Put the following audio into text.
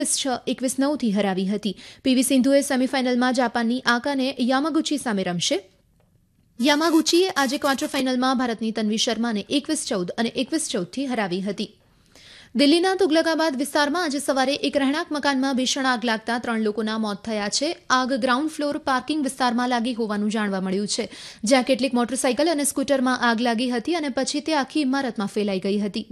21-9થી હરાવી હતી. પીવી સિંધુએ સેમીફાઇનલમાં જાપાનની આકાને યામાગુચી સામે રમશે. યામાગુચીએ આજે ક્વાર્ટર ફાઇનલમાં ભારતની તન્વી શર્માને 21-14 અને 21-14થી હરાવી હતી. દિલ્હીના તુગલકાબાદ વિસ્તારમાં આજે સવારે એક રહેણાંક મકાનમાં ભીષણ આગ લાગતા 3 લોકોના મોત થયા છે. આગ ગ્રાઉન્ડ ફ્લોર પાર્કિંગ વિસ્તારમાં લાગી હોવાનું જાણવા મળ્યું છે, જ્યાં કેટલીક મોટરસાઇકલ અને સ્કૂટરમાં આગ લાગી હતી અને પછી તે આખી ઇમારતમાં ફેલાઈ ગઈ હતી.